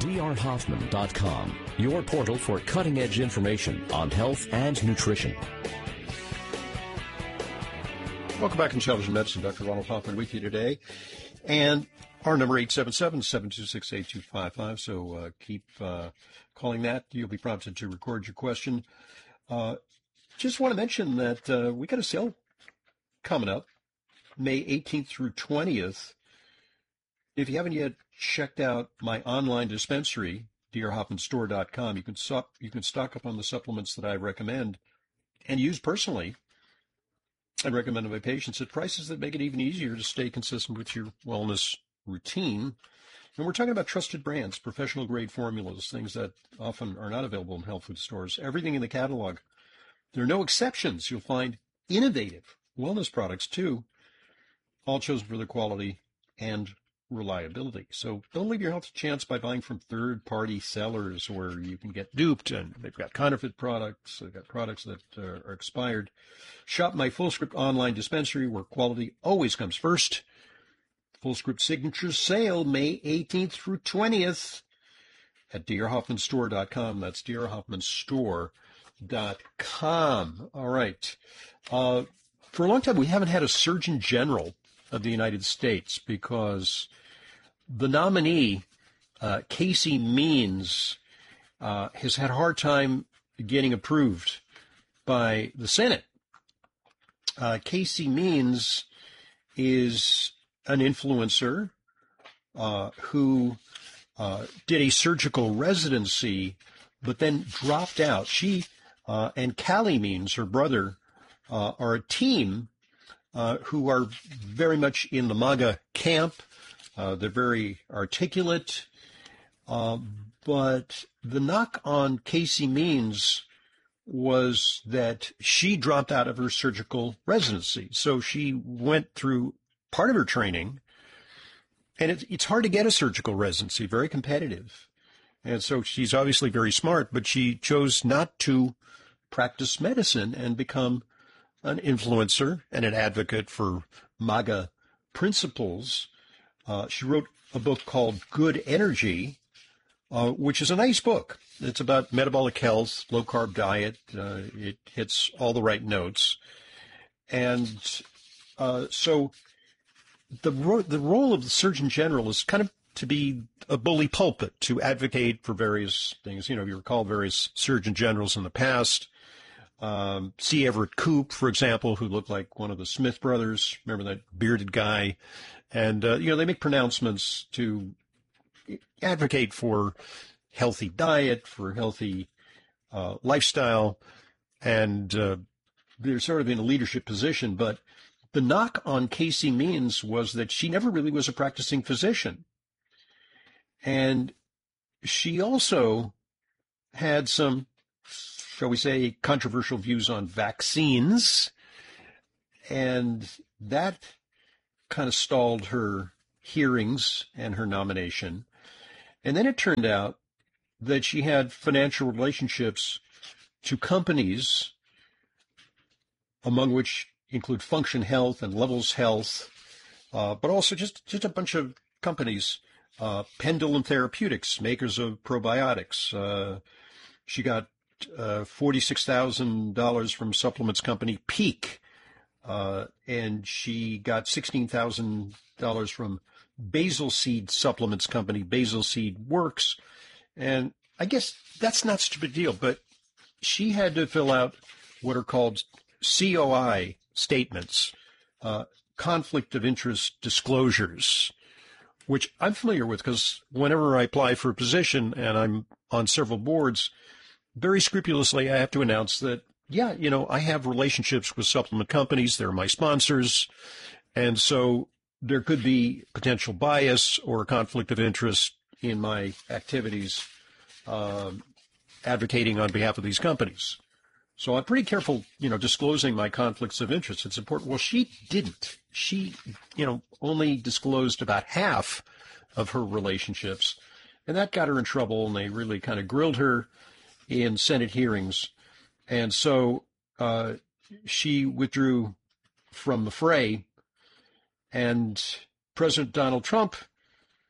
drhoffman.com, your portal for cutting-edge information on health and nutrition. Welcome back to Intelligent Medicine. Dr. Ronald Hoffman with you today. And our number 877-726-8255. So keep calling that. You'll be prompted to record your question. Just want to mention that we got a sale coming up May 18th through 20th. If you haven't yet checked out my online dispensary, drhoffmanstore.com, you can stock up on the supplements that I recommend and use personally. I recommend to my patients at prices that make it even easier to stay consistent with your wellness routine. And we're talking about trusted brands, professional grade formulas, things that often are not available in health food stores. Everything in the catalog. There are no exceptions. You'll find innovative wellness products too, all chosen for their quality and reliability. So don't leave your health a chance by buying from third-party sellers where you can get duped, and they've got counterfeit products, they've got products that are expired. Shop my Fullscript online dispensary where quality always comes first. Fullscript Signature Sale, May 18th through 20th at drhoffmanstore.com. That's drhoffmanstore.com. All right. For a long time, we haven't had a Surgeon General of the United States because the nominee, Casey Means, has had a hard time getting approved by the Senate. Casey Means is an influencer who did a surgical residency but then dropped out. She and Callie Means, her brother, are a team who are very much in the MAGA camp. They're very articulate. But the knock on Casey Means was that she dropped out of her surgical residency. So she went through part of her training, and it's hard to get a surgical residency, very competitive. And so she's obviously very smart, but she chose not to practice medicine and become an influencer and an advocate for MAGA principles. She wrote a book called Good Energy, which is a nice book. It's about metabolic health, low-carb diet. It hits all the right notes. And so the role of the Surgeon General is kind of to be a bully pulpit, to advocate for various things. You know, you recall various Surgeon Generals in the past. C. Everett Koop, for example, who looked like one of the Smith brothers. Remember that bearded guy? And, they make pronouncements to advocate for healthy diet, for healthy lifestyle. And they're sort of in a leadership position. But the knock on Casey Means was that she never really was a practicing physician. And she also had some, shall we say, controversial views on vaccines, and that kind of stalled her hearings and her nomination. And then it turned out that she had financial relationships to companies, among which include Function Health and Levels Health, but also just a bunch of companies, Pendulum Therapeutics, makers of probiotics. She got $46,000 from supplements company Peak, and she got $16,000 from Basil Seed supplements company Basil Seed Works. And I guess that's not such a big deal, but she had to fill out what are called COI statements, conflict of interest disclosures, which I'm familiar with because whenever I apply for a position and I'm on several boards, very scrupulously I have to announce that, I have relationships with supplement companies. They're my sponsors. And so there could be potential bias or conflict of interest in my activities advocating on behalf of these companies. So I'm pretty careful, disclosing my conflicts of interest. It's important. Well, she didn't. She, only disclosed about half of her relationships, and that got her in trouble, and they really kind of grilled her in Senate hearings. And so she withdrew from the fray, and President Donald Trump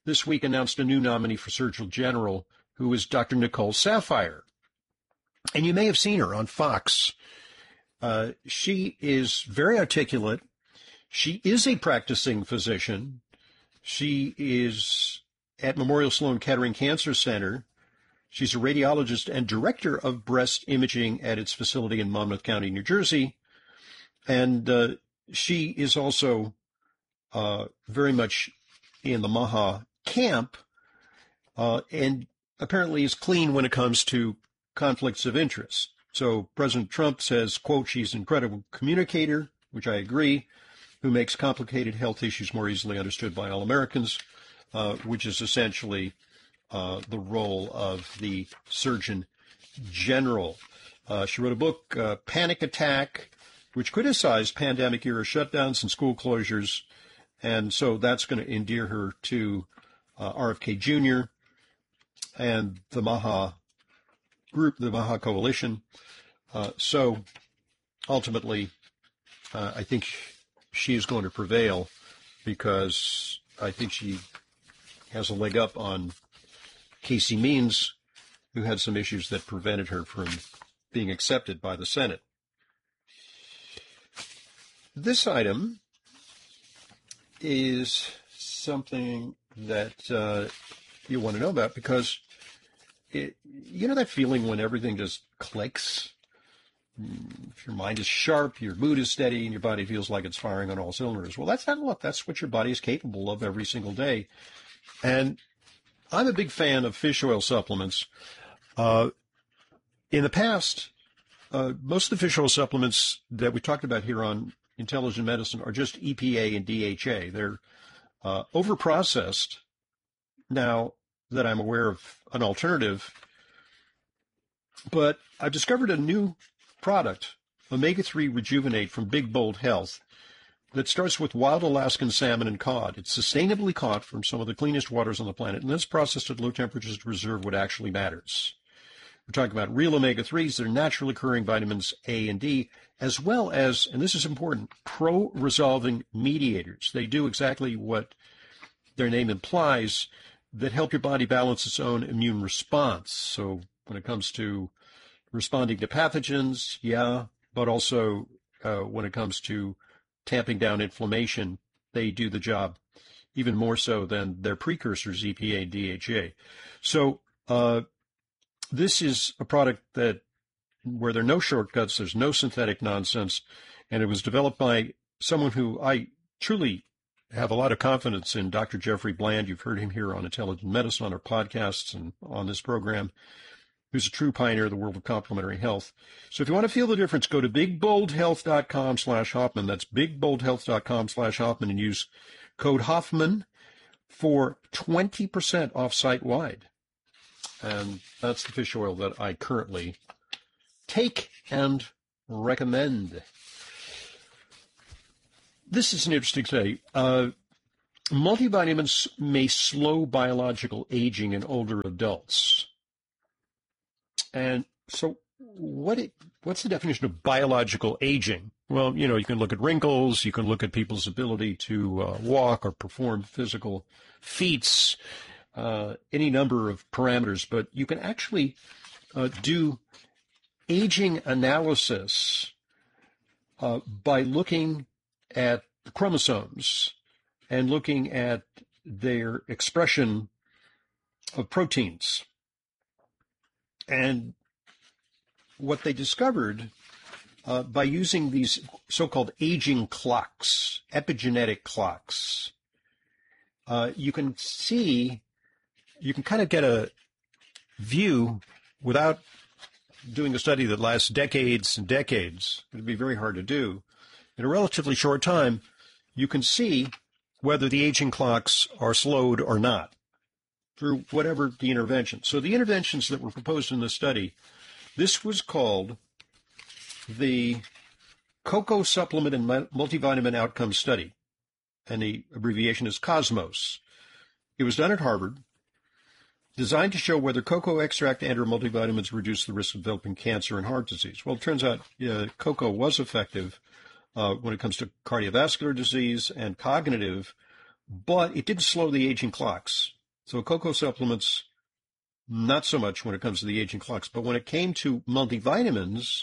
this week announced a new nominee for Surgeon General, who is Dr. Nicole Saphier. And you may have seen her on Fox. She is very articulate. She is a practicing physician. She is at Memorial Sloan Kettering Cancer Center. She's a radiologist and director of breast imaging at its facility in Monmouth County, New Jersey. And she is also very much in the MAHA camp, and apparently is clean when it comes to conflicts of interest. So President Trump says, quote, she's an incredible communicator, which I agree, who makes complicated health issues more easily understood by all Americans, which is essentially the role of the Surgeon General. She wrote a book, Panic Attack, which criticized pandemic-era shutdowns and school closures, and so that's going to endear her to RFK Jr. and the MAHA group, the MAHA Coalition. So ultimately, I think she is going to prevail because I think she has a leg up on Casey Means, who had some issues that prevented her from being accepted by the Senate. This item is something that you want to know about because, you know that feeling when everything just clicks? If your mind is sharp, your mood is steady, and your body feels like it's firing on all cylinders. Well, that's what your body is capable of every single day. And I'm a big fan of fish oil supplements. In the past, most of the fish oil supplements that we talked about here on Intelligent Medicine are just EPA and DHA. They're overprocessed. Now that I'm aware of an alternative, but I've discovered a new product, Omega-3 Rejuvenate from Big Bold Health, that starts with wild Alaskan salmon and cod. It's sustainably caught from some of the cleanest waters on the planet, and then it's processed at low temperatures to preserve what actually matters. We're talking about real omega-3s. They're naturally occurring vitamins A and D, as well as, and this is important, pro-resolving mediators. They do exactly what their name implies, that help your body balance its own immune response. So when it comes to responding to pathogens, yeah, but also when it comes to tamping down inflammation, they do the job even more so than their precursors, EPA and DHA. So this is a product where there are no shortcuts, there's no synthetic nonsense, and it was developed by someone who I truly have a lot of confidence in, Dr. Jeffrey Bland. You've heard him here on Intelligent Medicine, on our podcasts, and on this program, who's a true pioneer of the world of complementary health. So if you want to feel the difference, go to bigboldhealth.com/Hoffman. That's bigboldhealth.com/Hoffman, and use code Hoffman for 20% off site-wide. And that's the fish oil that I currently take and recommend. This is an interesting study. Multivitamins may slow biological aging in older adults. And so what's the definition of biological aging? Well, you can look at wrinkles, you can look at people's ability to walk or perform physical feats, any number of parameters, but you can actually do aging analysis by looking at the chromosomes and looking at their expression of proteins. And what they discovered by using these so-called aging clocks, epigenetic clocks, you can kind of get a view without doing a study that lasts decades and decades. It would be very hard to do. In a relatively short time, you can see whether the aging clocks are slowed or not through whatever the intervention. So the interventions that were proposed in this study, this was called the Cocoa Supplement and Multivitamin Outcome Study, and the abbreviation is COSMOS. It was done at Harvard, designed to show whether cocoa extract and or multivitamins reduce the risk of developing cancer and heart disease. Well, it turns out cocoa was effective when it comes to cardiovascular disease and cognitive, but it didn't slow the aging clocks. So cocoa supplements, not so much when it comes to the aging clocks. But when it came to multivitamins,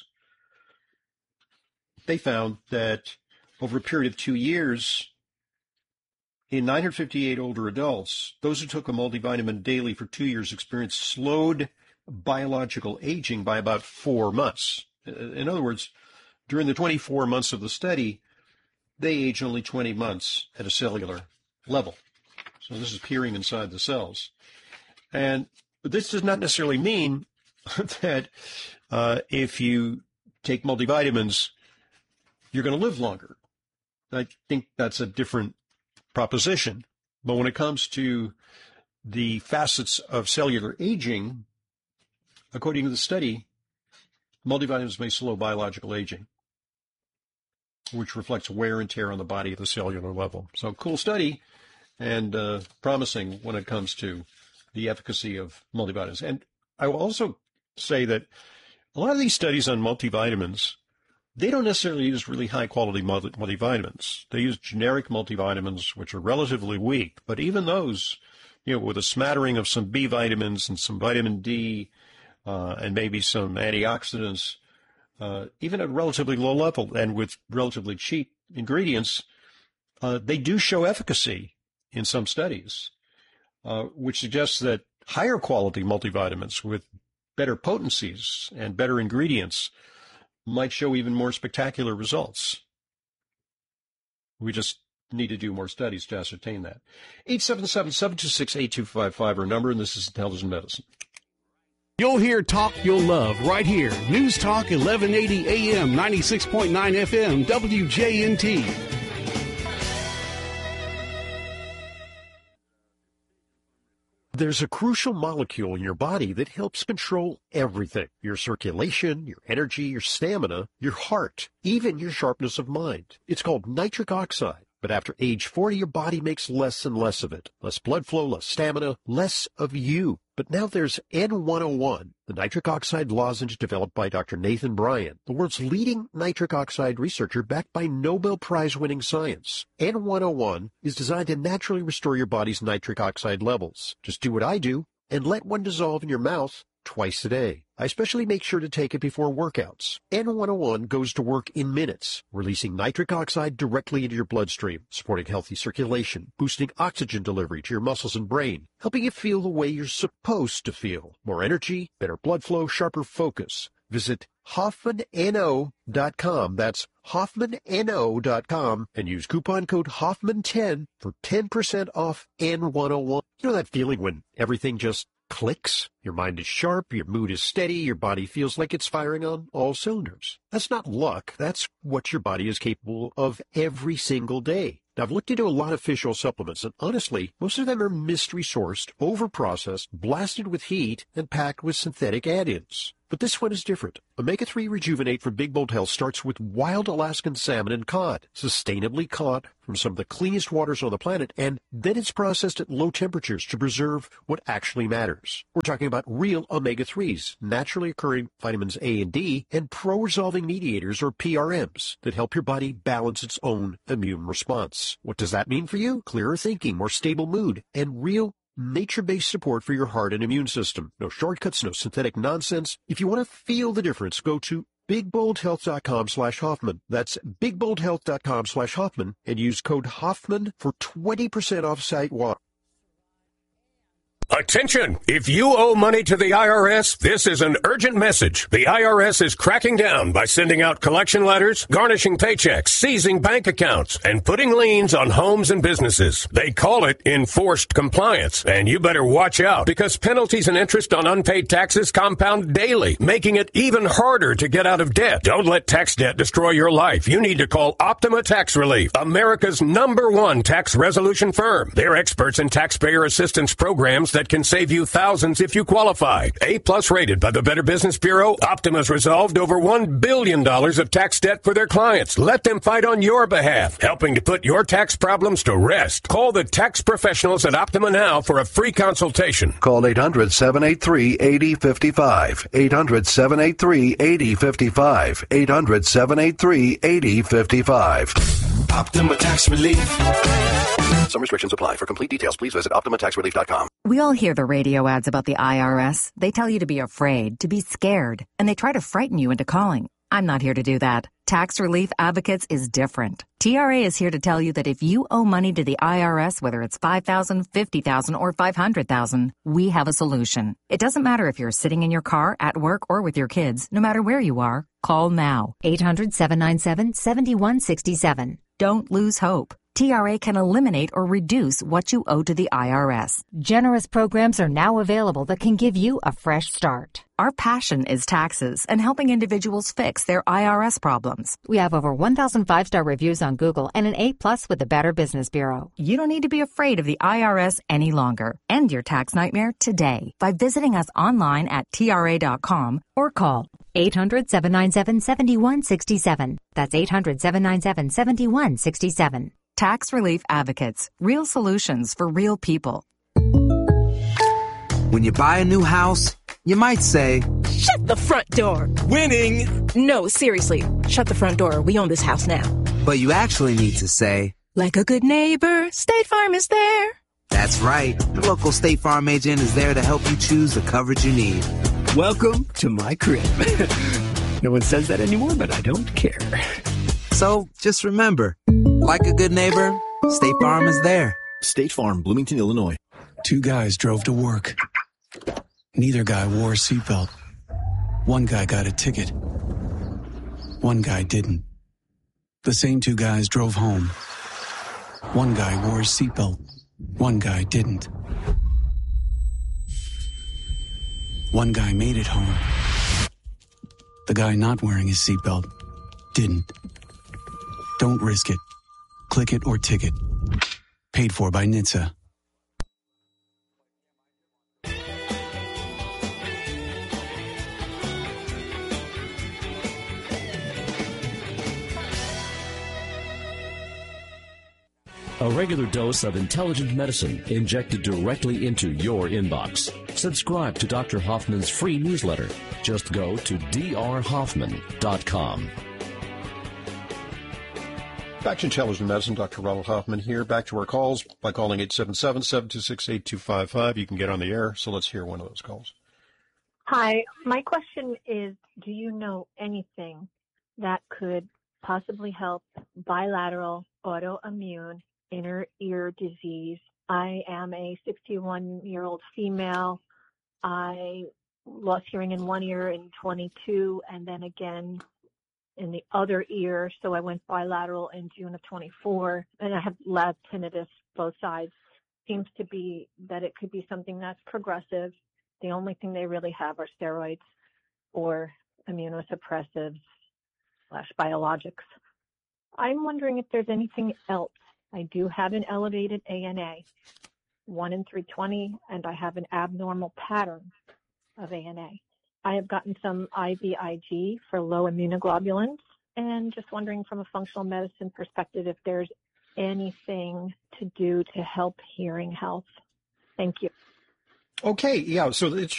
they found that over a period of 2 years, in 958 older adults, those who took a multivitamin daily for 2 years experienced slowed biological aging by about 4 months. In other words, during the 24 months of the study, they aged only 20 months at a cellular level. So this is peering inside the cells. And this does not necessarily mean that if you take multivitamins, you're going to live longer. I think that's a different proposition. But when it comes to the facets of cellular aging, according to the study, multivitamins may slow biological aging, which reflects wear and tear on the body at the cellular level. So cool study and promising when it comes to the efficacy of multivitamins. And I will also say that a lot of these studies on multivitamins, they don't necessarily use really high-quality multivitamins. They use generic multivitamins, which are relatively weak. But even those, with a smattering of some B vitamins and some vitamin D and maybe some antioxidants, even at a relatively low level and with relatively cheap ingredients, they do show efficacy in some studies, which suggests that higher quality multivitamins with better potencies and better ingredients might show even more spectacular results. We just need to do more studies to ascertain that. 877-726-8255 our number, and this is Intelligent Medicine. You'll hear talk you'll love right here. News Talk 1180 AM, 96.9 FM, WJNT. There's a crucial molecule in your body that helps control everything. Your circulation, your energy, your stamina, your heart, even your sharpness of mind. It's called nitric oxide. But after age 40, your body makes less and less of it. Less blood flow, less stamina, less of you. But now there's N101, the nitric oxide lozenge developed by Dr. Nathan Bryan, the world's leading nitric oxide researcher backed by Nobel Prize-winning science. N101 is designed to naturally restore your body's nitric oxide levels. Just do what I do and let one dissolve in your mouth twice a day. I especially make sure to take it before workouts. N101 goes to work in minutes, releasing nitric oxide directly into your bloodstream, supporting healthy circulation, boosting oxygen delivery to your muscles and brain, helping you feel the way you're supposed to feel. More energy, better blood flow, sharper focus. Visit HoffmanNO.com. That's HoffmanNO.com and use coupon code Hoffman10 for 10% off N101. You know that feeling when everything just clicks? Your mind is sharp, your mood is steady, your body feels like it's firing on all cylinders. That's not luck. That's what your body is capable of every single day. Now, I've looked into a lot of fish oil supplements, and honestly, most of them are mystery-sourced, over-processed, blasted with heat, and packed with synthetic add-ins. But this one is different. Omega-3 Rejuvenate from Big Bold Health starts with wild Alaskan salmon and cod, sustainably caught from some of the cleanest waters on the planet, and then it's processed at low temperatures to preserve what actually matters. We're talking about real omega-3s, naturally occurring vitamins A and D, and pro-resolving mediators, or PRMs, that help your body balance its own immune response. What does that mean for you? Clearer thinking, more stable mood, and real nature-based support for your heart and immune system. No shortcuts, no synthetic nonsense. If you want to feel the difference, go to BigBoldHealth.com/Hoffman. That's BigBoldHealth.com/Hoffman and use code Hoffman for 20% off site-wide. Attention! If you owe money to the IRS, this is an urgent message. The IRS is cracking down by sending out collection letters, garnishing paychecks, seizing bank accounts, and putting liens on homes and businesses. They call it enforced compliance, and you better watch out because penalties and interest on unpaid taxes compound daily, making it even harder to get out of debt. Don't let tax debt destroy your life. You need to call Optima Tax Relief, America's #1 tax resolution firm. They're experts in taxpayer assistance programs that can save you thousands if you qualify. A+ rated by the Better Business Bureau, Optima's resolved over $1 billion of tax debt for their clients. Let them fight on your behalf, helping to put your tax problems to rest. Call the tax professionals at Optima now for a free consultation. Call 800-783-8055. 800-783-8055. 800-783-8055. Optima Tax Relief. Some restrictions apply. For complete details, please visit OptimaTaxRelief.com. We all hear the radio ads about the IRS. They tell you to be afraid, to be scared, and they try to frighten you into calling. I'm not here to do that. Tax Relief Advocates is different. TRA is here to tell you that if you owe money to the IRS, whether it's $5,000, $50,000, or $500,000, we have a solution. It doesn't matter if you're sitting in your car, at work, or with your kids. No matter where you are, call now. 800-797-7167. Don't lose hope. TRA can eliminate or reduce what you owe to the IRS. Generous programs are now available that can give you a fresh start. Our passion is taxes and helping individuals fix their IRS problems. We have over 1,000 5-star reviews on Google and an A+ with the Better Business Bureau. You don't need to be afraid of the IRS any longer. End your tax nightmare today by visiting us online at TRA.com or call 800-797-7167. That's 800-797-7167. Tax Relief Advocates. Real solutions for real people. When you buy a new house, you might say, "Shut the front door." Winning! No, seriously. Shut the front door. We own this house now. But you actually need to say, "Like a good neighbor, State Farm is there." That's right. The local State Farm agent is there to help you choose the coverage you need. Welcome to my crib. No one says that anymore, but I don't care. So just remember, like a good neighbor, State Farm is there. State Farm, Bloomington, Illinois. Two guys drove to work. Neither guy wore a seatbelt. One guy got a ticket. One guy didn't. The same two guys drove home. One guy wore a seatbelt. One guy didn't. One guy made it home. The guy not wearing his seatbelt didn't. Don't risk it. Click it or ticket. Paid for by NHTSA. A regular dose of intelligent medicine injected directly into your inbox. Subscribe to Dr. Hoffman's free newsletter. Just go to drhoffman.com. Back to Intelligent Medicine, Dr. Ronald Hoffman here. Back to our calls by calling 877-726-8255. You can get on the air, so let's hear one of those calls. Hi, my question is, do you know anything that could possibly help bilateral autoimmune inner ear disease? I am a 61-year-old female. I lost hearing in one ear in 22 and then again in the other ear, so I went bilateral in June of 24, and I have loud tinnitus both sides. Seems to be that it could be something that's progressive. The only thing they really have are steroids or immunosuppressives / biologics. I'm wondering if there's anything else. I do have an elevated ANA, 1 in 320, and I have an abnormal pattern of ANA. I have gotten some IVIG for low immunoglobulins, and just wondering from a functional medicine perspective if there's anything to do to help hearing health. Thank you. Okay, yeah, so